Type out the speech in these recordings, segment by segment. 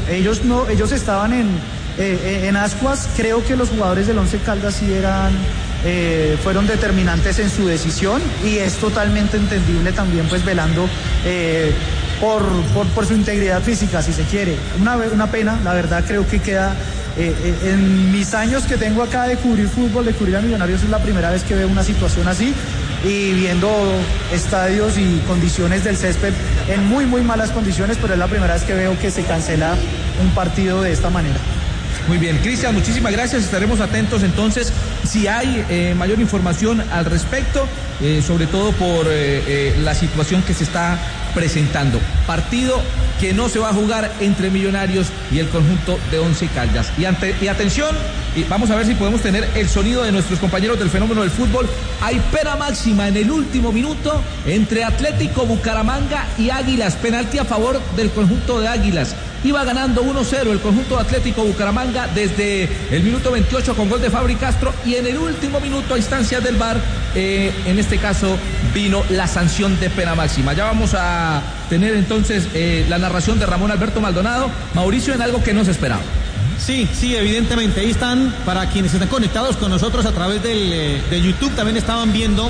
Ellos estaban en ascuas. Creo que los jugadores del Once Caldas sí fueron determinantes en su decisión, y es totalmente entendible también, pues velando por su integridad física, si se quiere. Una pena, la verdad. Creo que queda en mis años que tengo acá de cubrir fútbol, de cubrir a Millonarios, es la primera vez que veo una situación así, y viendo estadios y condiciones del césped en muy muy malas condiciones, pero es la primera vez que veo que se cancela un partido de esta manera. Muy bien, Cristian, muchísimas gracias. Estaremos atentos entonces si hay mayor información al respecto, sobre todo por la situación que se está presentando. Partido que no se va a jugar entre Millonarios y el conjunto de Once Caldas. Y atención, y vamos a ver si podemos tener el sonido de nuestros compañeros del fenómeno del fútbol. Hay pena máxima en el último minuto entre Atlético Bucaramanga y Águilas. Penalti a favor del conjunto de Águilas. Iba ganando 1-0 el conjunto de Atlético Bucaramanga desde el minuto 28 con gol de Fabri Castro, y en el último minuto, a instancias del VAR, en este caso vino la sanción de pena máxima. Ya vamos a tener entonces la narración de Ramón Alberto Maldonado. Mauricio, en algo que no se esperaba. Sí, evidentemente. Ahí están, para quienes están conectados con nosotros a través de YouTube, también estaban viendo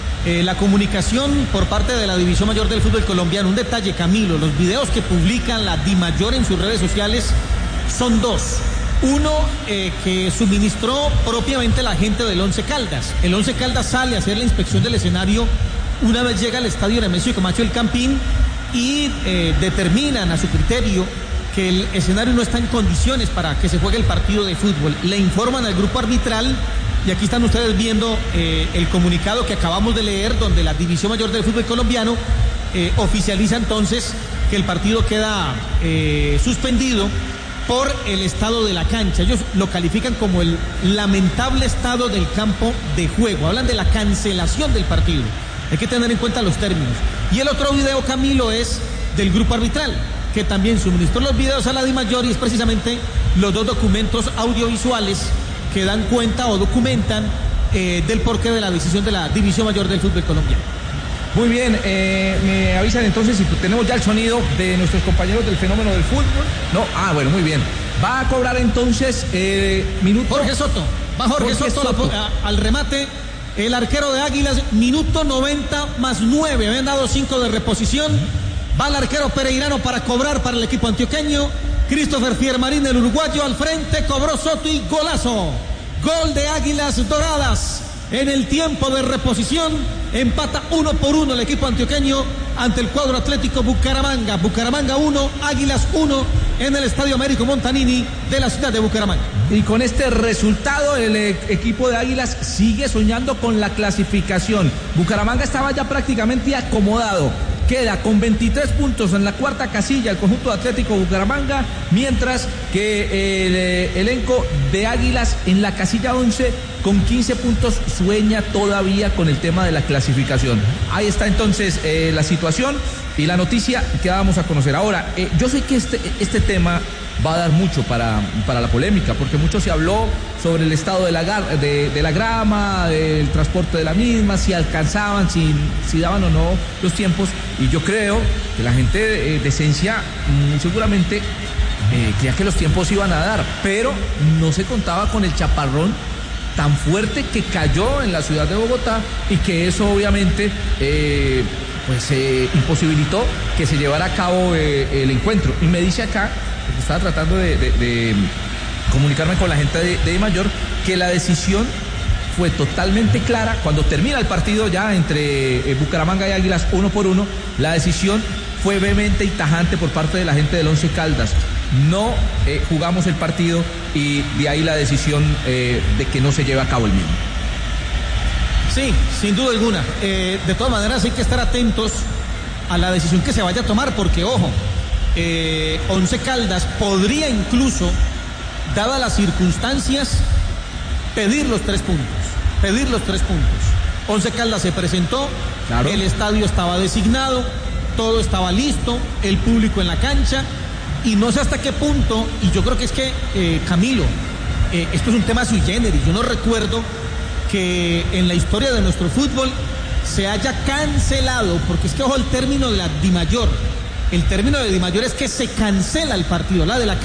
la comunicación por parte de la División Mayor del Fútbol Colombiano. Un detalle, Camilo: los videos que publican la DIMAYOR en sus redes sociales son dos. Uno que suministró propiamente la gente del Once Caldas. El Once Caldas sale a hacer la inspección del escenario una vez llega al estadio Nemesio Camacho El Campín, y determinan a su criterio que el escenario no está en condiciones para que se juegue el partido de fútbol. Le informan al grupo arbitral, y aquí están ustedes viendo el comunicado que acabamos de leer, donde la División Mayor del Fútbol Colombiano oficializa entonces que el partido queda suspendido por el estado de la cancha. Ellos lo califican como el lamentable estado del campo de juego. Hablan de la cancelación del partido. Hay que tener en cuenta los términos. Y el otro video, Camilo, es del grupo arbitral, que también suministró los videos a la DIMAYOR, y es precisamente los dos documentos audiovisuales que dan cuenta o documentan del porqué de la decisión de la División Mayor del Fútbol Colombiano. Muy bien, me avisan entonces si tenemos ya el sonido de nuestros compañeros del fenómeno del fútbol. No, bueno, muy bien. Va a cobrar entonces minuto. Jorge Soto, va Jorge Soto. Al remate. El arquero de Águilas, minuto 90 más 9. Habían dado 5 de reposición. Va el arquero pereirano para cobrar para el equipo antioqueño. Christopher Fiermarín, el uruguayo, al frente. Cobró Soto y golazo. Gol de Águilas Doradas. En el tiempo de reposición, empata 1-1 el equipo antioqueño ante el cuadro Atlético Bucaramanga. Bucaramanga 1, Águilas 1 en el Estadio Américo Montanini de la ciudad de Bucaramanga. Y con este resultado, el equipo de Águilas sigue soñando con la clasificación. Bucaramanga estaba ya prácticamente acomodado. Queda con 23 puntos en la cuarta casilla el conjunto de Atlético Bucaramanga, mientras que el elenco de Águilas en la casilla 11 con 15 puntos sueña todavía con el tema de la clasificación. Ahí está entonces la situación y la noticia que vamos a conocer. Ahora, yo sé que este tema va a dar mucho para la polémica, porque mucho se habló sobre el estado de la grama, del transporte de la misma, si alcanzaban, si daban o no los tiempos, y yo creo que la gente de Esencia seguramente creía que los tiempos iban a dar, pero no se contaba con el chaparrón tan fuerte que cayó en la ciudad de Bogotá, y que eso obviamente imposibilitó que se llevara a cabo el encuentro. Y me dice acá, porque estaba tratando de comunicarme con la gente de DIMAYOR, que la decisión fue totalmente clara. Cuando termina el partido ya entre Bucaramanga y Águilas 1-1, la decisión fue vehemente y tajante por parte de la gente del Once Caldas. No jugamos el partido, y de ahí la decisión de que no se lleve a cabo el mismo. Sí, sin duda alguna. De todas maneras hay que estar atentos a la decisión que se vaya a tomar, porque ojo, Once Caldas podría incluso, dadas las circunstancias, pedir los 3 puntos. Once Caldas se presentó, claro. El estadio estaba designado, todo estaba listo, el público en la cancha, y no sé hasta qué punto, y yo creo que es que, Camilo, esto es un tema sui generis. Yo no recuerdo que en la historia de nuestro fútbol se haya cancelado, porque es que, ojo, el término de la DIMAYOR, el término de DIMAYOR es que se cancela el partido, la de la